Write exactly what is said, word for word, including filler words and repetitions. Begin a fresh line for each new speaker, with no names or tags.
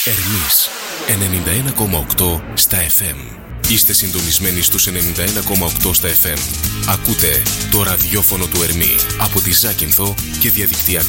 Ερμής ενενήντα ένα κόμμα οκτώ στα εφ εμ. Είστε συντονισμένοι στους ενενήντα ένα κόμμα οκτώ στα εφ εμ. Ακούτε το ραδιόφωνο του Ερμή από τη Ζάκυνθο και διαδικτυακά